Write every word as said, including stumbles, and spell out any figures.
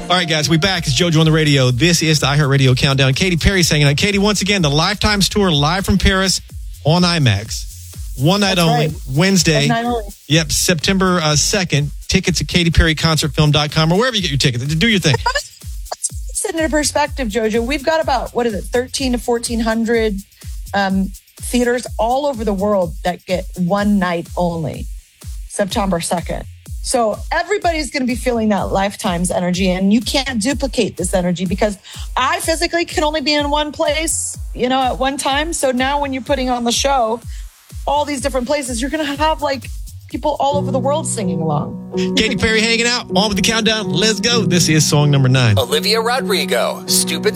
All right, guys, we back. It's JoJo on the radio. This is the iHeartRadio Countdown. Katy Perry's hanging out. Katy, once again, the Lifetimes Tour live from Paris on IMAX. One night That's only, right. Wednesday. One night only. Yep, September uh, second. Tickets at katy perry concert film dot com or wherever you get your tickets. Do your thing. Let's put it into perspective, JoJo. We've got about, what is it, thirteen to fourteen hundred um, theaters all over the world that get one night only, September second. So everybody's going to be feeling that Lifetime's energy, and you can't duplicate this energy because I physically can only be in one place, you know, at one time. So now when you're putting on the show, all these different places, you're going to have like people all over the world singing along. Katy Perry hanging out on with the countdown. Let's go. This is song number nine. Olivia Rodrigo, Stupid